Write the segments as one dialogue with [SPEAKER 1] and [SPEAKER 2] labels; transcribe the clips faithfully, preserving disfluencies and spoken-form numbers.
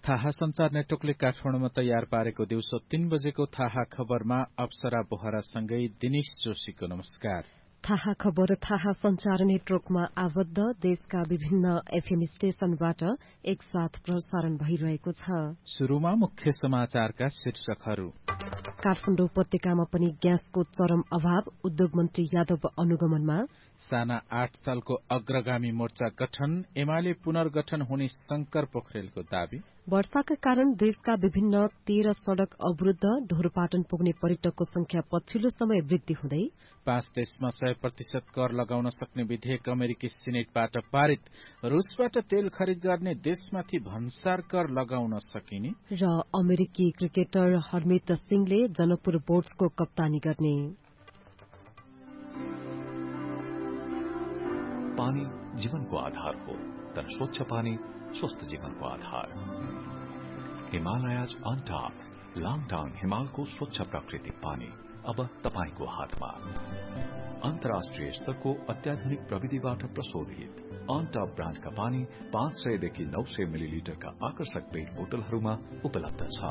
[SPEAKER 1] थाहा संचार नेटवर्कले काठमाडौँमा तयार पारेको दिउँसो तीन बजेको थाहा खबरमा अप्सरा बोहरासँगै दिनेश जोशीको नमस्कार।
[SPEAKER 2] थाहा खबर थाहा संचार नेटवर्कमा आबद्ध देशका विभिन्न एफएम स्टेशनबाट एकसाथ प्रसारण भइरहेको छ।
[SPEAKER 1] शुरूमा मुख्य समाचारका शीर्षकहरू।
[SPEAKER 2] काठमाडौँ उपत्यकामा पनि ग्यासको चरम अभाव, उद्योग मन्त्री यादव अनुगमनमा।
[SPEAKER 1] साना आठ सालको अग्रगामी मोर्चा गठन, एमाले पुनर्गठन हुने शंकर पोखरेलको दावी।
[SPEAKER 2] वर्षाका कारण देशका विभिन्न तेह्र सड़क अवरूद्ध, ढोरपाटन पुग्ने पर्यटकको संख्या पछिल्लो समय वृद्धि हुँदै।
[SPEAKER 1] पाँच देशमा सय प्रतिशत कर लगाउन सक्ने विधेयक अमेरिकी सिनेटबाट पारित, रूसबाट तेल खरिद गर्ने देशमाथि भन्सार कर लगाउन सकिने।
[SPEAKER 2] र अमेरिकी क्रिकेटर हरमित सिंहले जनकपुर बोर्ड्सको कप्तानी गर्ने।
[SPEAKER 3] पानी जीवनको आधार हो, तर स्वच्छ पानी स्वस्थ जीवनको आधार। हिमालयज अन टप लाङटाङ हिमालको स्वच्छ प्राकृतिक पानी अब तपाईको हातमा। अन्तर्राष्ट्रिय स्तरको अत्याधुनिक प्रविधिबाट प्रशोधित अन टप ब्रान्डका पानी पाँच सयदेखि नौ सय मिलिलिटरका आकर्षक पेट बोतलहरूमा उपलब्ध छ।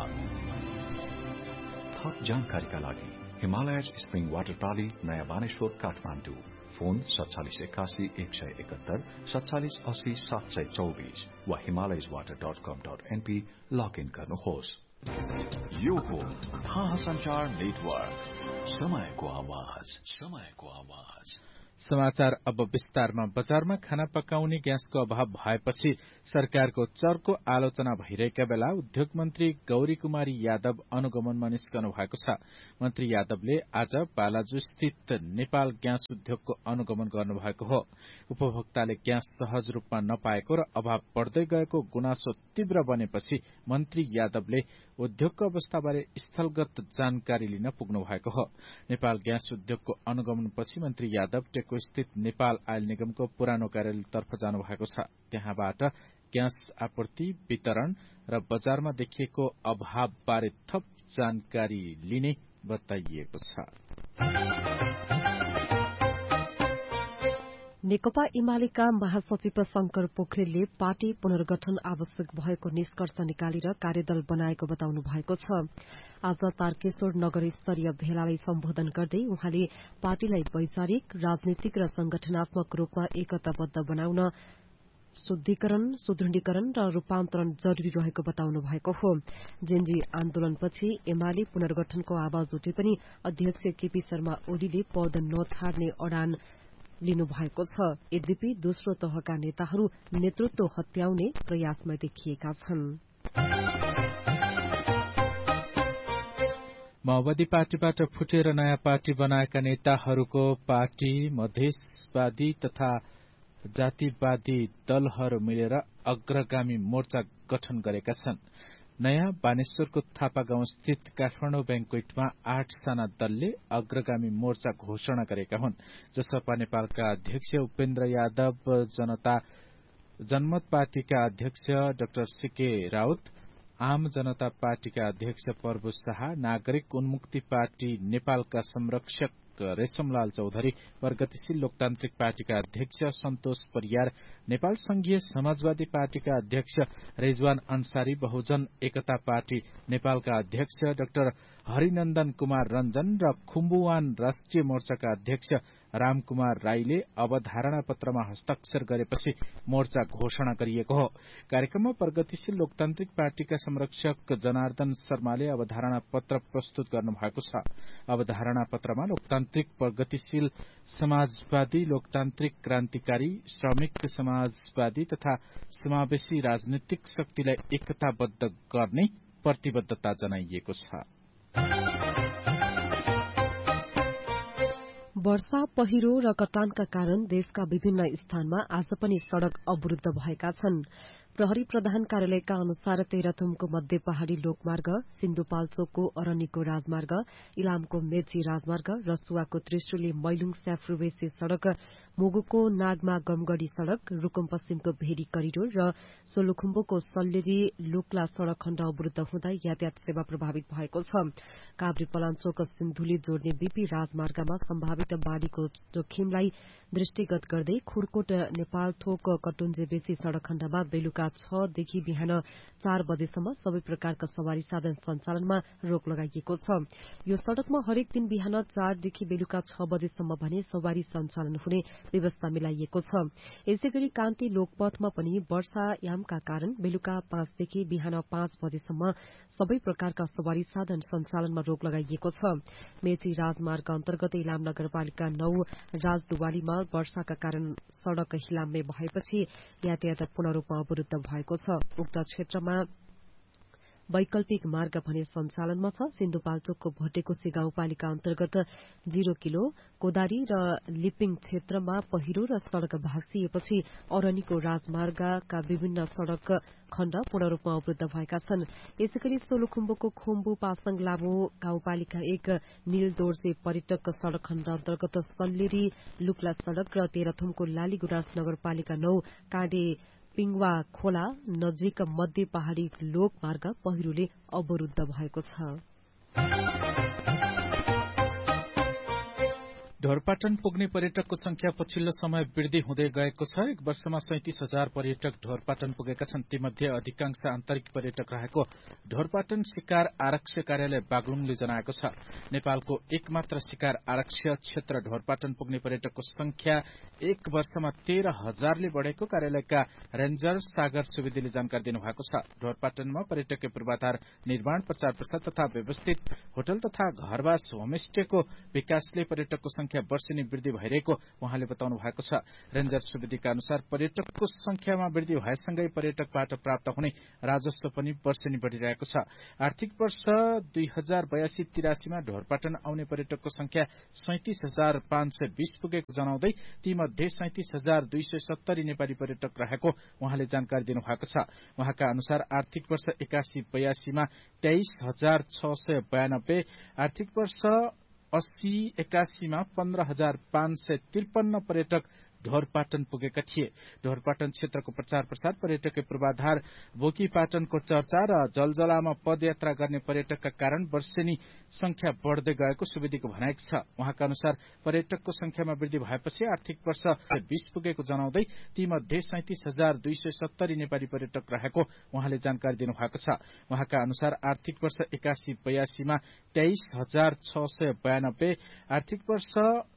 [SPEAKER 3] थप जानकारीका लागि हिमालयज स्प्रिङ वाटर प्राली, नयाँ बानेश्वर, काठमाडौँ। फोन सत्तालिस एकासी एक सय एकहत्तर सत्तालिस अस्सी सात सय चौबीस वा हिमालयज वाटर डट कम डट एनपी लगइन गर्नुहोस्। यो हो थाहा संचार नेटवर्क, समयको आवाज, समयको आवाज।
[SPEAKER 1] समाचार अब विस्तारमा। बजारमा खाना पकाउने ग्यासको अभाव भएपछि सरकारको चर्को आलोचना भइरहेका बेला उद्योग मन्त्री गौरी कुमारी यादव अनुगमनमा निस्कनु भएको छ। मन्त्री यादवले आज बालाजु स्थित नेपाल ग्यास उद्योगको अनुगमन गर्नुभएको हो। उपभोक्ताले ग्यास सहज रूपमा नपाएको र अभाव बढ्दै गएको गुनासो तीव्र बनेपछि मन्त्री यादवले उद्योगको अवस्थाबारे स्थलगत जानकारी लिन पुग्नु भएको हो। नेपाल ग्यास उद्योगको अनुगमनपछि मन्त्री यादव टेको स्थित नेपाल आयल निगमको पुरानो कार्यालयतर्फ जानु भएको छ। त्यहाँबाट ग्यास आपूर्ति, वितरण र बजारमा देखिएको अभाव बारे थप जानकारी लिने बताइएको छ।
[SPEAKER 2] नेकपा एमालेका महासचिव शंकर पोखरेलले पार्टी पुनर्गठन आवश्यक भएको निष्कर्ष निकालेर कार्यदल बनाएको बताउनु भएको छ। आज तारकेश्वर नगर स्तरीय भेलालाई सम्बोधन गर्दै उहाँले पार्टीलाई वैचारिक, राजनीतिक र संगठनात्मक रूपमा एकताबद्ध बनाउन शुद्धिकरण, सुदृढीकरण र रूपान्तरण जरूरी रहेको बताउनु भएको हो। जेनजी आन्दोलनपछि एमाले पुनर्गठनको आवाज उठे पनि अध्यक्ष केपी शर्मा ओलीले पद नछाड्ने अडान लिनु भएको छ। यद्यपि दोस्रो तहका नेताहरू नेतृत्व हत्याउने प्रयासमा देखिएका छन्।
[SPEAKER 1] माओवादी पार्टीबाट फुटेर नयाँ पार्टी बनाएका नेताहरूको पार्टी मधेसवादी तथा जातिवादी दलहरू मिलेर अग्रगामी मोर्चा गठन गरेका छन्। नयाँ बानेश्वरको थापा गाउँ स्थित काठमाडौँ ब्याङ्क्वेटमा आठ साना दलले अग्रगामी मोर्चा घोषणा गरेका हुन्। जसपा नेपालका अध्यक्ष उपेन्द्र यादव, जनता जनमत पार्टीका अध्यक्ष डाक्टर सीके राउत, आम जनता पार्टीका अध्यक्ष प्रभु शाह, नागरिक उन्मुक्ति पार्टी नेपालका संरक्षक रेशमलाल चौधरी, प्रगतिशील लोकतान्त्रिक पार्टीका अध्यक्ष सन्तोष परियार, नेपाल संघीय समाजवादी पार्टीका अध्यक्ष रिजवान अन्सारी, बहुजन एकता पार्टी नेपालका अध्यक्ष डाक्टर हरिनन्दन कुमार रञ्जन र खुम्बुवान राष्ट्रिय मोर्चाका अध्यक्ष रामकुमार राईले अवधारणा पत्रमा हस्ताक्षर गरेपछि मोर्चा घोषणा गरिएको हो। कार्यक्रममा प्रगतिशील लोकतान्त्रिक पार्टीका संरक्षक जनार्दन शर्माले अवधारणा पत्र प्रस्तुत गर्नुभएको छ। अवधारणा पत्रमा लोकतान्त्रिक, प्रगतिशील, समाजवादी, लोकतान्त्रिक, क्रान्तिकारी, श्रमिक समाजवादी तथा समावेशी राजनीतिक शक्तिलाई एकताबद्ध गर्ने प्रतिबद्धता जनाइएको छ।
[SPEAKER 2] वर्षा, पहिरो र कटानका कारण देशका विभिन्न स्थानमा आज पनि सड़क अवरूद्ध भएका छन्। प्रहरी प्रधान कार्यालयका अनुसार तेह्रथुमको मध्य पहाड़ी लोकमार्ग, सिन्धुपाल्चोकको अरनीको राजमार्ग, इलामको मेची राजमार्ग, रसुवाको त्रिशुली मैलुङ स्याफ्रुवेसी सड़क, मुगुको नागमा गमगढ़ी सड़क, रूकुम पश्चिमको भेरी करिडोर र सोलुखुम्बुको सल्लेरी लुक्ला सड़क खण्ड अवरूद्ध हुँदा यातायात सेवा प्रभावित भएको छ। काभ्रे पलाञ्चोक सिन्धुली जोड्ने बीपी राजमार्गमा सम्भावित बाढ़ीको जोखिमलाई दृष्टिगत गर्दै खुरकोट नेपाल थोक कटुञ्जे बेसी सड़क खण्डमा बेलुका बेलुका छ देखि बिहान चार बजेसम्म सबै प्रकारका सवारी साधन सञ्चालनमा रोक लगाइएको छ। यो सड़कमा हरेक दिन बिहान चारदेखि बेलुका छ बजेसम्म भने सवारी सञ्चालन हुने व्यवस्था मिलाइएको छ। यसैगरी कान्ति लोकपथमा पनि वर्षायामका कारण बेलुका पाँचदेखि बिहान पाँच बजेसम्म सबै प्रकारका सवारी साधन सञ्चालनमा रोक लगाइएको छ। मेची राजमार्ग अन्तर्गत इलाम नगरपालिका नौ राजदुवालीमा वर्षाका कारण सड़क हिलाम्ने भएपछि यातायात पूर्ण रूपमा अवरूद्ध भएको छ। उक्त क्षेत्रमा वैकल्पिक मार्ग भने सञ्चालनमा छ। सिन्धुपाल्चोकको भटेकोसी गाउँपालिका अन्तर्गत जीरो किलो कोदारी र लिपिङ क्षेत्रमा पहिरो र सड़क भाँसिएपछि अरनीको राजमार्गका विभिन्न सड़क खण्ड पूर्ण रूपमा अवरूद्ध भएका छन्। यसैगरी सोलुखुम्बुको खुम्बु पासाङ लामो गाउँपालिका एक नीलदोर्जे पर्यटक सड़क खण्ड अन्तर्गत सल्लेरी लुक्ला सड़क र तेह्रथुमको लालीगुराँस नगरपालिका नौ काँडे पिङवा खोला नजिक मध्य पहाड़ी लोक मार्ग पहिरोले अवरूद्ध भएको छ।
[SPEAKER 1] ढोरपाटन पुग्ने पर्यटकको संख्या पछिल्लो समय वृद्धि हुँदै गएको छ। एक वर्षमा सैंतिस हजार पर्यटक ढोरपाटन पुगेका छन्। तीमध्ये अधिकांश आन्तरिक पर्यटक रहेको ढोरपाटन शिकार आरक्ष्य कार्यालय बागलुङले जनाएको छ। नेपालको एकमात्र शिकार आरक्ष्य क्षेत्र ढोरपाटन पुग्ने पर्यटकको संख्या एक वर्षमा तेह्र हजारले बढ़ेको कार्यालयका रेन्जर सागर सुवेदीले जानकारी दिनुभएको छ। ढोरपाटनमा पर्यटकीय पूर्वाधार निर्माण, प्रचार प्रसार तथा व्यवस्थित होटल तथा घरवास होमस्टेको विकासले पर्यटकको संख्या वर्षेनी वृद्धि भइरहेको उहाँले बताउनु भएको छ। रेन्जर सुवेदीका अनुसार पर्यटकको संख्यामा वृद्धि भएसँगै पर्यटकबाट प्राप्त हुने राजस्व पनि वर्षेनी बढ़िरहेको छ। आर्थिक वर्ष दुई हजार बयासी तिरासीमा ढोरपाटन आउने पर्यटकको संख्या सैंतिस हजार पाँच सय बीस पुगेको जनाउँदै तीमध्ये सैंतिस हजार दुई सय सत्तरी नेपाली पर्यटक रहेको उहाँले जानकारी दिनुभएको छ। उहाँका अनुसार आर्थिक वर्ष एकासी बयासीमा तेइस हजार छ सय बयानब्बे, आर्थिक वर्ष अस्सी एकासीमा पन्ध्र हजार पाँच सय त्रिपन्न पर्यटक ढोरपाटन पुगेका थिए। ढोरपाटन क्षेत्रको प्रचार प्रसार, पर्यटकीय पूर्वाधार, बोकीपाटनको चर्चा र जलजलामा पदयात्रा गर्ने पर्यटकका कारण वर्षेनी संख्या बढ़दै गएको सुवेदीको भनाइक छ। उहाँका अनुसार पर्यटकको संख्यामा वृद्धि भएपछि आर्थिक वर्ष बीस पुगेको जनाउँदै तीमध्ये सैंतिस हजार दुई सय सत्तरी नेपाली पर्यटक रहेको उहाँले जानकारी दिनुभएको छ। उहाँका अनुसार आर्थिक वर्ष एकासी बयासीमा तेइस हजार छ सय बयानब्बे, आर्थिक वर्ष